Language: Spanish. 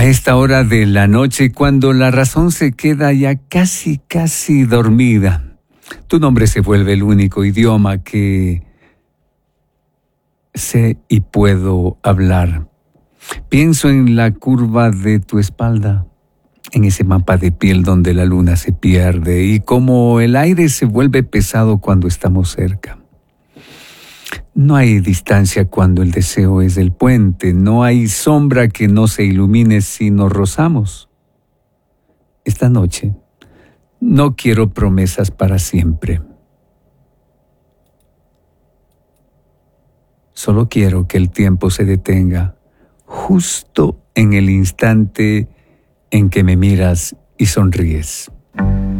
A esta hora de la noche, cuando la razón se queda ya casi dormida, tu nombre se vuelve el único idioma que sé y puedo hablar. Pienso en la curva de tu espalda, en ese mapa de piel donde la luna se pierde y cómo el aire se vuelve pesado cuando estamos cerca. No hay distancia cuando el deseo es el puente, no hay sombra que no se ilumine si nos rozamos. Esta noche no quiero promesas para siempre. Solo quiero que el tiempo se detenga justo en el instante en que me miras y sonríes.